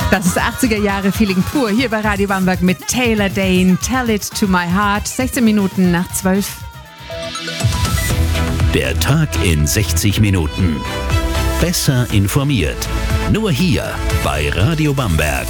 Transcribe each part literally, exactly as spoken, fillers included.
Das ist achtziger Jahre Feeling pur hier bei Radio Bamberg mit Taylor Dane. Tell it to my heart. sechzehn Minuten nach zwölf. Der Tag in sechzig Minuten. Besser informiert. Nur hier bei Radio Bamberg.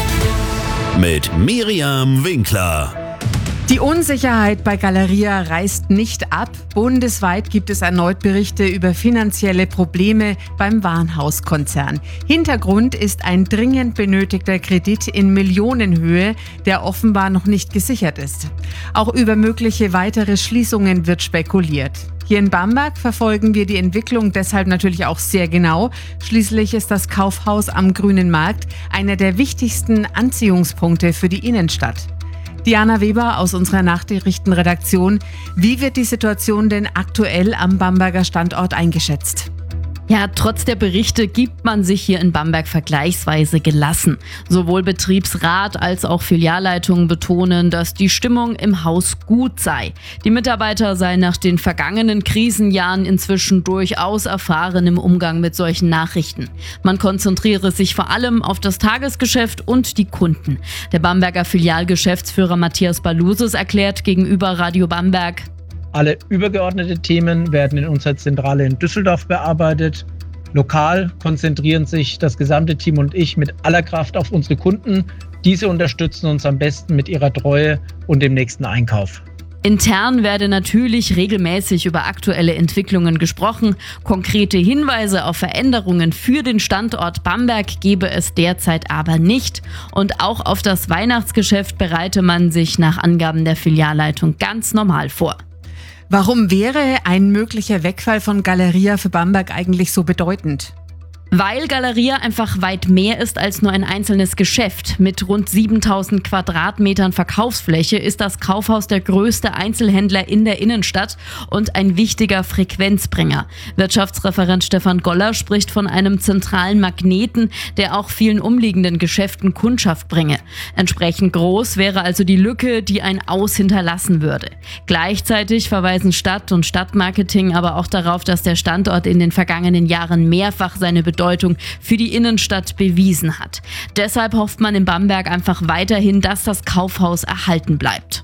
Mit Miriam Winkler. Die Unsicherheit bei Galeria reißt nicht ab. Bundesweit gibt es erneut Berichte über finanzielle Probleme beim Warenhauskonzern. Hintergrund ist ein dringend benötigter Kredit in Millionenhöhe, der offenbar noch nicht gesichert ist. Auch über mögliche weitere Schließungen wird spekuliert. Hier in Bamberg verfolgen wir die Entwicklung deshalb natürlich auch sehr genau. Schließlich ist das Kaufhaus am Grünen Markt einer der wichtigsten Anziehungspunkte für die Innenstadt. Diana Weber aus unserer Nachrichtenredaktion. Wie wird die Situation denn aktuell am Bamberger Standort eingeschätzt? Ja, trotz der Berichte gibt man sich hier in Bamberg vergleichsweise gelassen. Sowohl Betriebsrat als auch Filialleitungen betonen, dass die Stimmung im Haus gut sei. Die Mitarbeiter seien nach den vergangenen Krisenjahren inzwischen durchaus erfahren im Umgang mit solchen Nachrichten. Man konzentriere sich vor allem auf das Tagesgeschäft und die Kunden. Der Bamberger Filialgeschäftsführer Matthias Balusis erklärt gegenüber Radio Bamberg: Alle übergeordnete Themen werden in unserer Zentrale in Düsseldorf bearbeitet. Lokal konzentrieren sich das gesamte Team und ich mit aller Kraft auf unsere Kunden. Diese unterstützen uns am besten mit ihrer Treue und dem nächsten Einkauf. Intern werde natürlich regelmäßig über aktuelle Entwicklungen gesprochen. Konkrete Hinweise auf Veränderungen für den Standort Bamberg gebe es derzeit aber nicht. Und auch auf das Weihnachtsgeschäft bereite man sich nach Angaben der Filialleitung ganz normal vor. Warum wäre ein möglicher Wegfall von Galeria für Bamberg eigentlich so bedeutend? Weil Galeria einfach weit mehr ist als nur ein einzelnes Geschäft. Mit rund siebentausend Quadratmetern Verkaufsfläche ist das Kaufhaus der größte Einzelhändler in der Innenstadt und ein wichtiger Frequenzbringer. Wirtschaftsreferent Stefan Goller spricht von einem zentralen Magneten, der auch vielen umliegenden Geschäften Kundschaft bringe. Entsprechend groß wäre also die Lücke, die ein Aus hinterlassen würde. Gleichzeitig verweisen Stadt und Stadtmarketing aber auch darauf, dass der Standort in den vergangenen Jahren mehrfach seine Bedeutung Bedeutung für die Innenstadt bewiesen hat. Deshalb hofft man in Bamberg einfach weiterhin, dass das Kaufhaus erhalten bleibt.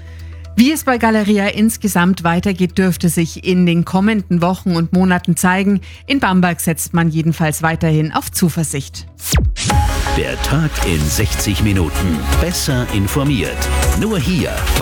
Wie es bei Galeria insgesamt weitergeht, dürfte sich in den kommenden Wochen und Monaten zeigen. In Bamberg setzt man jedenfalls weiterhin auf Zuversicht. Der Tag in sechzig Minuten. Besser informiert. Nur hier